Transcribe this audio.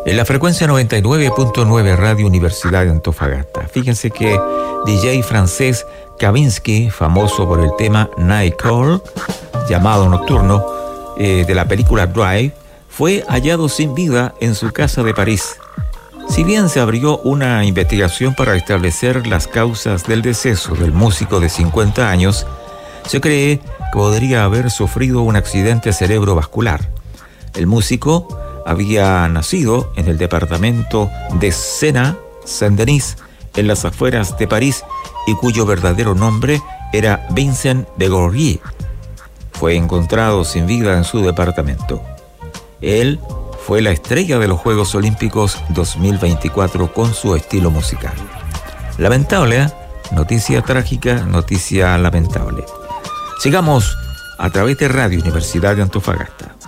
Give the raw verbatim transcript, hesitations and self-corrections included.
En la frecuencia noventa y nueve punto nueve Radio Universidad de Antofagasta. Fíjense que D J francés Kavinsky, famoso por el tema Night Call, llamado nocturno, eh, de la película Drive, fue hallado sin vida en su casa de París. Si bien se abrió una investigación para establecer las causas del deceso del músico de cincuenta años, se cree que podría haber sufrido un accidente cerebrovascular. El músico había nacido en el departamento de Sena, Saint-Denis, en las afueras de París, y cuyo verdadero nombre era Vincent de Gourrier. Fue encontrado sin vida en su departamento. Él fue la estrella de los Juegos Olímpicos dos mil veinticuatro con su estilo musical. Lamentable, ¿eh? Noticia trágica, noticia lamentable. Sigamos a través de Radio Universidad de Antofagasta.